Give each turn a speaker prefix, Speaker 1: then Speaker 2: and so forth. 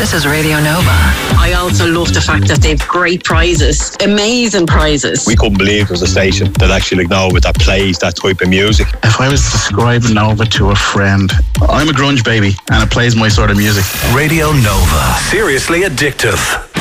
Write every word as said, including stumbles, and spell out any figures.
Speaker 1: This is Radio Nova.
Speaker 2: I also love the fact that they've great prizes, amazing prizes.
Speaker 3: We couldn't believe there was a station that actually like Nova that plays that type of music.
Speaker 4: If I was describing Nova to a friend, I'm a grunge baby and it plays my sort of music.
Speaker 5: Radio Nova. Seriously addictive.